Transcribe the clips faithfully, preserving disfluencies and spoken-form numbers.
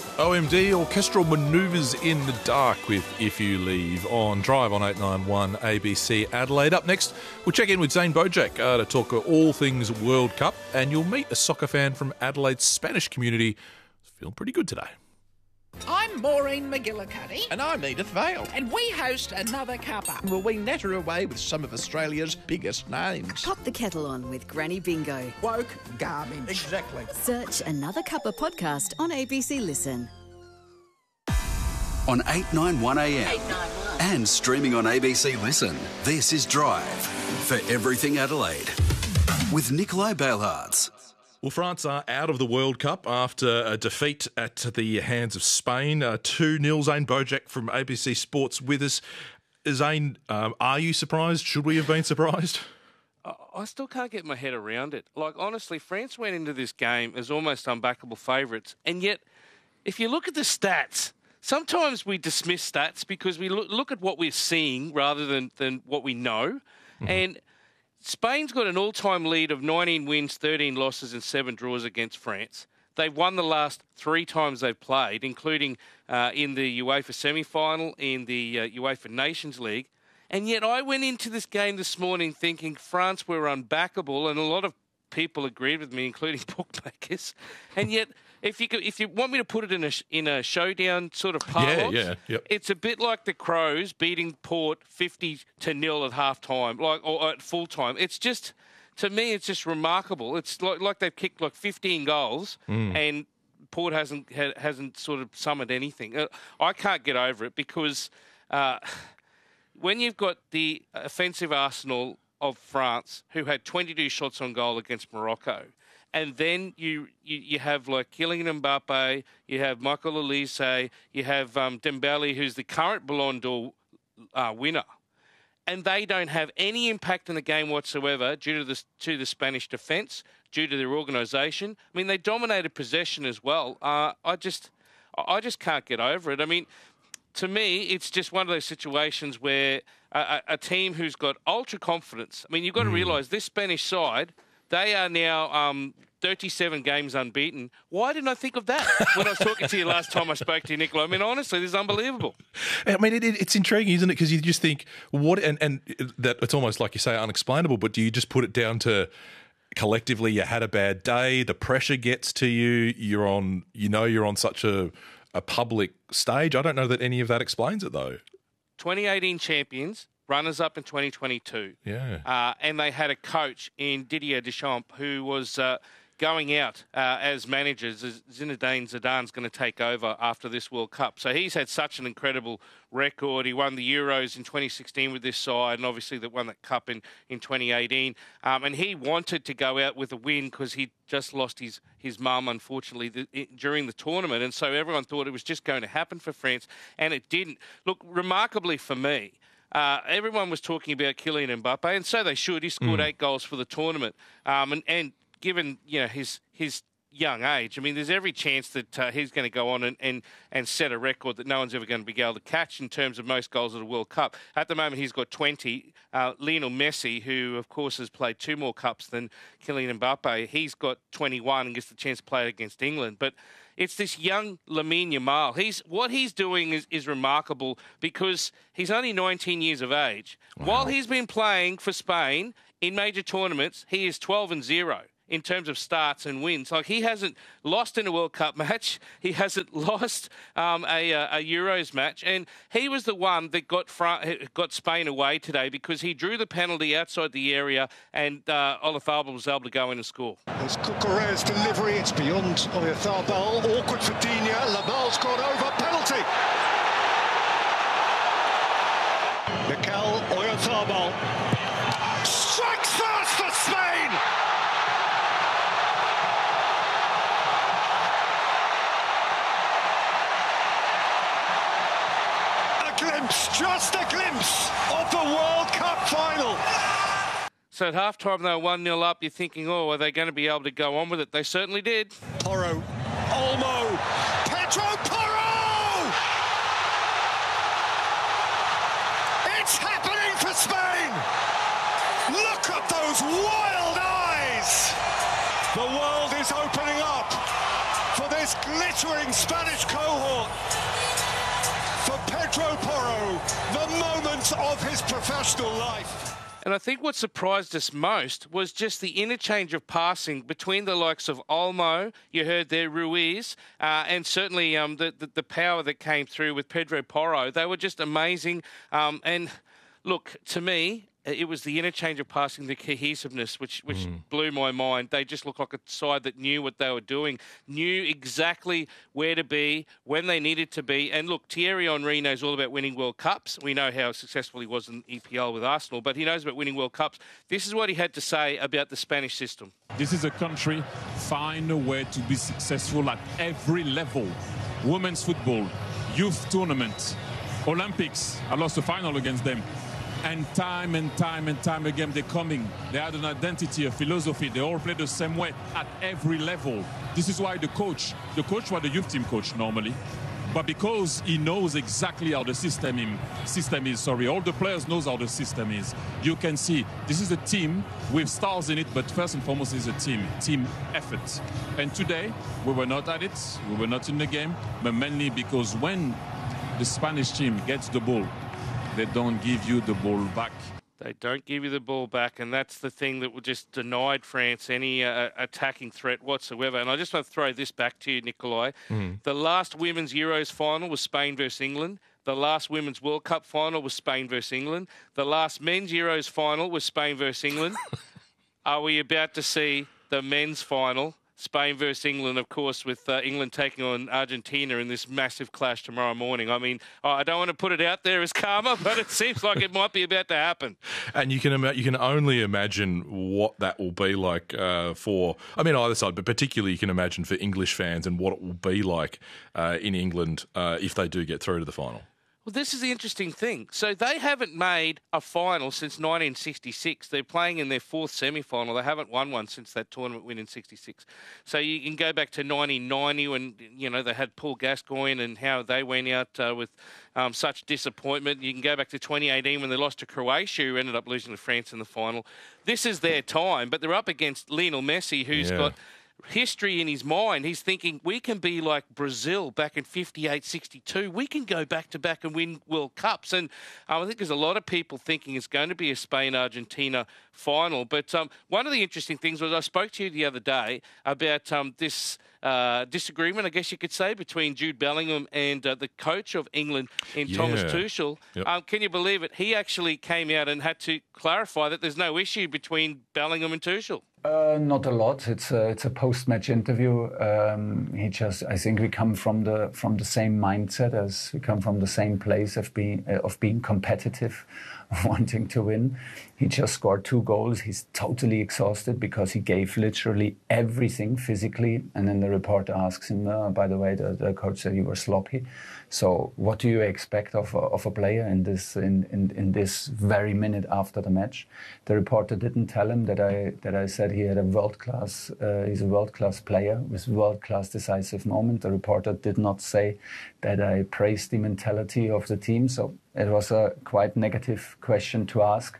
O M D, orchestral manoeuvres in the dark with If You Leave on Drive on eight ninety-one A B C Adelaide. Up next, we'll check in with Zane Bojack uh, to talk all things World Cup, and you'll meet a soccer fan from Adelaide's Spanish community. Feeling pretty good today. I'm Maureen McGillicuddy. And I'm Edith Vale. And we host Another Cuppa. Will we natter away with some of Australia's biggest names? Pop the kettle on with Granny Bingo. Woke garbage. Exactly. Search Another Cuppa podcast on A B C Listen. On eight ninety-one A M and streaming on A B C Listen. This is Drive for Everything Adelaide with Nikolai Bailhards. Well, France are out of the World Cup after a defeat at the hands of Spain. Uh, two nil. Zane Bojack from A B C Sports with us. Zane, um, are you surprised? Should we have been surprised? I still can't get my head around it. Like, honestly, France went into this game as almost unbackable favourites. And yet, if you look at the stats, sometimes we dismiss stats because we look, look at what we're seeing rather than, than what we know. Mm-hmm. And Spain's got an all-time lead of nineteen wins, thirteen losses and seven draws against France. They've won the last three times they've played, including uh, in the UEFA semi-final, in the uh, UEFA Nations League. And yet I went into this game this morning thinking France were unbackable, and a lot of people agreed with me, including bookmakers. And yet, if you could, if you want me to put it in a in a showdown sort of parlance, yeah, yeah, yep. It's a bit like the Crows beating Port fifty to nil at half time, like or at full time. It's just, to me, it's just remarkable. It's like like they've kicked like fifteen goals mm. and Port hasn't ha, hasn't sort of summoned anything. Uh, I can't get over it because uh, when you've got the offensive arsenal of France, who had twenty-two shots on goal against Morocco, and then you, you, you have like Kylian Mbappe, you have Michael Olise, you have um, Dembele, who's the current Ballon d'Or uh, winner, and they don't have any impact in the game whatsoever due to the, to the Spanish defence, due to their organisation. I mean, they dominated possession as well. Uh, I just, I just can't get over it. I mean, to me, it's just one of those situations where a, a team who's got ultra confidence. I mean, you've got to realise this Spanish side, they are now um, thirty-seven games unbeaten. Why didn't I think of that when I was talking to you last time I spoke to you, Nicola? I mean, honestly, this is unbelievable. I mean, it, it, it's intriguing, isn't it? Because you just think, what, and, and that it's almost like you say unexplainable, but do you just put it down to collectively you had a bad day, the pressure gets to you, you're on, you know, you're on such a, a public stage? I don't know that any of that explains it, though. twenty eighteen champions, runners-up in twenty twenty-two. Yeah. Uh, and they had a coach in Didier Deschamps who was uh, going out uh, as managers. Zinedine Zidane's going to take over after this World Cup. So he's had such an incredible record. He won the Euros in twenty sixteen with this side, and obviously they won that cup in, in twenty eighteen. Um, and he wanted to go out with a win because he just lost his, his mum, unfortunately, the, it, during the tournament. And so everyone thought it was just going to happen for France, and it didn't. Look, remarkably for me, Uh, everyone was talking about Kylian Mbappe, and so they should. He scored mm. eight goals for the tournament. Um, and, and given, you know, his his young age, I mean, there's every chance that uh, he's going to go on and, and, and set a record that no one's ever going to be able to catch in terms of most goals at a World Cup. At the moment, he's got twenty. Uh, Lionel Messi, who, of course, has played two more Cups than Kylian Mbappe, he's got twenty-one and gets the chance to play against England. But it's this young Lamine Yamal. He's what he's doing is, is remarkable because he's only nineteen years of age. Wow. While he's been playing for Spain in major tournaments, he is twelve and zero in terms of starts and wins. Like, he hasn't lost in a World Cup match. He hasn't lost um, a, a Euros match. And he was the one that got Fran- got Spain away today because he drew the penalty outside the area and uh, Oyarzabal was able to go in and score. There's Cucurella's delivery. It's beyond Oyarzabal. Awkward for Digne. Labal's gone over. Penalty. Mikel Oyarzabal strikes first for Spain. Glimpse, just a glimpse of the World Cup final. So at halftime they were one nil up. You're thinking, oh, are they going to be able to go on with it? They certainly did. Porro, Olmo, Pedro Porro! It's happening for Spain! Look at those wild eyes! The world is opening up for this glittering Spanish cohort. For Pedro Porro, the moment of his professional life. And I think what surprised us most was just the interchange of passing between the likes of Olmo, you heard there, Ruiz, uh, and certainly um, the, the, the power that came through with Pedro Porro. They were just amazing. Um, and look, to me, it was the interchange of passing, the cohesiveness, which which mm. blew my mind. They just looked like a side that knew what they were doing, knew exactly where to be, when they needed to be. And look, Thierry Henry knows all about winning World Cups. We know how successful he was in E P L with Arsenal, but he knows about winning World Cups. This is what he had to say about the Spanish system. This is a country, find a way to be successful at every level. Women's football, youth tournament, Olympics. I lost the final against them. And time and time and time again, they're coming. They had an identity, a philosophy. They all play the same way at every level. This is why the coach, the coach was the youth team coach normally. But because he knows exactly how the system, in, system is, sorry, all the players knows how the system is. You can see this is a team with stars in it, but first and foremost is a team, team effort. And today, we were not at it, we were not in the game, but mainly because when the Spanish team gets the ball, they don't give you the ball back. They don't give you the ball back, and that's the thing that just denied France any uh, attacking threat whatsoever. And I just want to throw this back to you, Nikolai. Mm. The last Women's Euros final was Spain versus England. The last Women's World Cup final was Spain versus England. The last Men's Euros final was Spain versus England. Are we about to see the men's final? Spain versus England, of course, with uh, England taking on Argentina in this massive clash tomorrow morning. I mean, I don't want to put it out there as karma, but it seems like it might be about to happen. And you can ima- you can only imagine what that will be like uh, for, I mean, either side, but particularly you can imagine for English fans and what it will be like uh, in England uh, if they do get through to the final. Well, this is the interesting thing. So they haven't made a final since nineteen sixty-six. They're playing in their fourth semi-final. They haven't won one since that tournament win in sixty-six. So you can go back to nineteen ninety when, you know, they had Paul Gascoigne and how they went out uh, with um, such disappointment. You can go back to twenty eighteen when they lost to Croatia, who ended up losing to France in the final. This is their time, but they're up against Lionel Messi, who's yeah. got history in his mind. He's thinking, we can be like Brazil back in fifty-eight sixty-two. We can go back to back and win World Cups. And um, I think there's a lot of people thinking it's going to be a Spain-Argentina final. But um, one of the interesting things was I spoke to you the other day about um, this uh, disagreement, I guess you could say, between Jude Bellingham and uh, the coach of England in yeah. Thomas Tuchel. Yep. Um, can you believe it? He actually came out and had to clarify that there's no issue between Bellingham and Tuchel. Uh, not a lot. It's a, it's a post-match interview. Um, he just, I think we come from the from the same mindset as we come from the same place of being uh, of being competitive, wanting to win. He just scored two goals. He's totally exhausted because he gave literally everything physically. And then the reporter asks him, uh, by the way, the, the coach said you were sloppy. So what do you expect of a, of a player in this in, in, in this very minute after the match? The reporter didn't tell him that I that I said he had a world class. Uh, he's a world class player with world class decisive moment. The reporter did not say that I praised the mentality of the team. So it was a quite negative question to ask.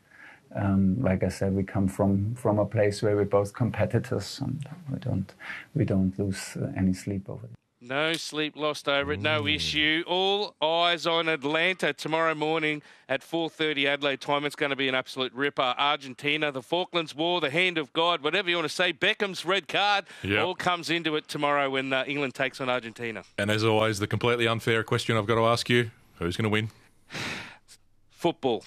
Um, like I said, we come from, from a place where we're both competitors, and we don't we don't lose uh, any sleep over it. No sleep lost over it, no issue. All eyes on Atlanta tomorrow morning at four thirty Adelaide time. It's going to be an absolute ripper. Argentina, the Falklands War, the hand of God, whatever you want to say. Beckham's red card, yep. all comes into it tomorrow when uh, England takes on Argentina. And as always, the completely unfair question I've got to ask you, who's going to win? Football.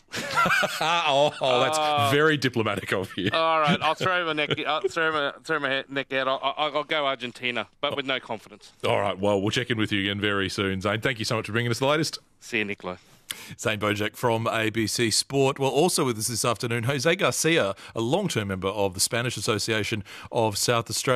oh, oh, that's uh, very diplomatic of you. All right, I'll throw my neck. I'll throw my throw my neck out. I'll, I'll, I'll go Argentina, but with no confidence. All right. Well, we'll check in with you again very soon, Zane. Thank you so much for bringing us the latest. See you, Nicola. Zane Bojack from A B C Sport. Well, also with us this afternoon, Jose Garcia, a long-term member of the Spanish Association of South Australia.